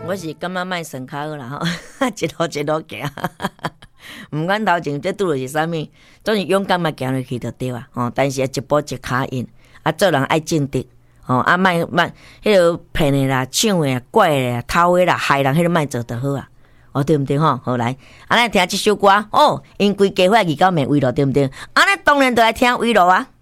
我是感觉卖算较好啦吼，一路一路行，毋管头前这拄着是啥物，总是勇敢嘛行落去就对啊。吼，但是一步一脚印，啊，做人爱正直，吼，啊，莫迄个骗的啦、抢的啦、拐的啦、偷的啦、害人，迄个莫做就好啊。哦，对毋对吼？好来，咱听这首歌哦，因规家伙二九暝围路，对毋对？咱当然就来听围路啊。